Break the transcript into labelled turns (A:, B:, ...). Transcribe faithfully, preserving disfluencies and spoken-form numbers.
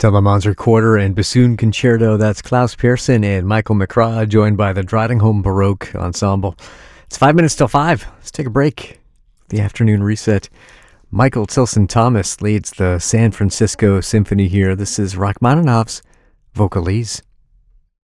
A: Telemans Recorder and Bassoon Concerto. That's Klaus Pearson and Michael McCraw, joined by the Drottningholm Baroque Ensemble. It's five minutes till five. Let's take a break. The afternoon reset. Michael Tilson Thomas leads the San Francisco Symphony here. This is Rachmaninoff's Vocalise.